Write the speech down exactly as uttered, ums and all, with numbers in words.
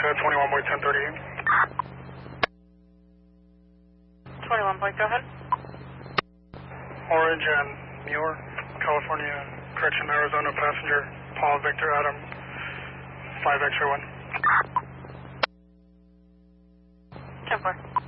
ahead, twenty-one point ten thirty. twenty-one point, go ahead. Orange and Muir, California, correction, Arizona passenger, Paul Victor Adam, five X-ray one. ten four.